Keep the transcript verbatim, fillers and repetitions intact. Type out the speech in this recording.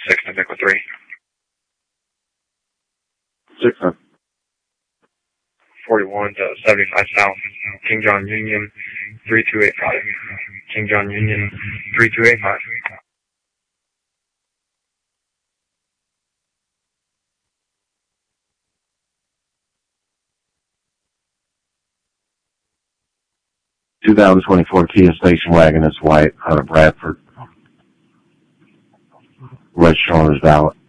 six to Nicola three. Six to forty-one to seventy-five South, King John Union, three two eight five. King John Union, three two eight five. two thousand twenty-four Kia station wagon. It's white, out of Bradford. Registrar is valid.